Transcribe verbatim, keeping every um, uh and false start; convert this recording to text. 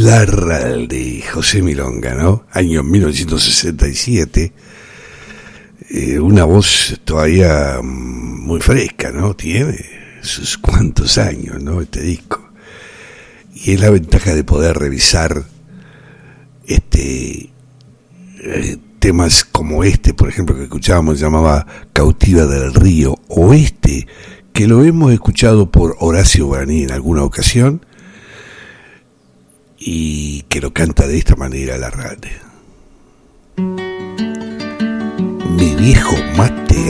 Larralde, José Milonga, ¿no? Año mil novecientos sesenta y siete. Eh, una voz todavía muy fresca, ¿no? Tiene sus cuantos años, ¿no? Este disco. Y es la ventaja de poder revisar este eh, temas como este, por ejemplo, que escuchábamos, llamaba Cautiva del Río, o este, que lo hemos escuchado por Horacio Guaraní en alguna ocasión, y que lo canta de esta manera Larralde. Mi viejo mate